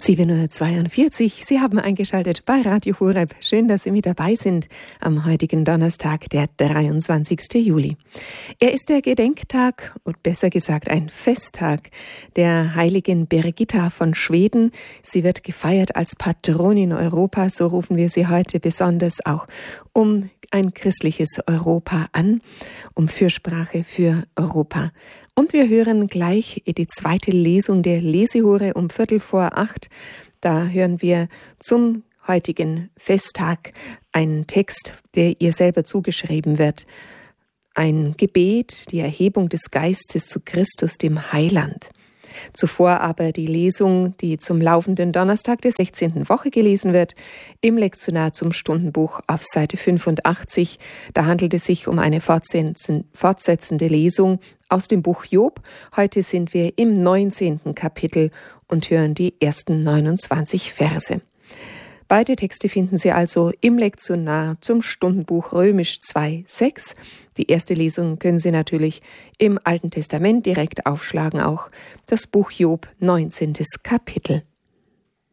7:42 Uhr. Sie haben eingeschaltet bei Radio Horeb. Schön, dass Sie mit dabei sind am heutigen Donnerstag, der 23. Juli. Er ist der Gedenktag und besser gesagt ein Festtag der heiligen Birgitta von Schweden. Sie wird gefeiert als Patronin Europas. So rufen wir sie heute besonders auch um ein christliches Europa an, um Fürsprache für Europa. Und wir hören gleich die zweite Lesung der Lesehure um 7:45. Da hören wir zum heutigen Festtag einen Text, der ihr selber zugeschrieben wird. Ein Gebet, die Erhebung des Geistes zu Christus, dem Heiland. Zuvor aber die Lesung, die zum laufenden Donnerstag der 16. Woche gelesen wird, im Lektionar zum Stundenbuch auf Seite 85. Da handelt es sich um eine fortsetzende Lesung aus dem Buch Job. Heute sind wir im 19. Kapitel und hören die ersten 29 Verse. Beide Texte finden Sie also im Lektionar zum Stundenbuch Römisch 2,6. Die erste Lesung können Sie natürlich im Alten Testament direkt aufschlagen, auch das Buch Job, 19. Kapitel.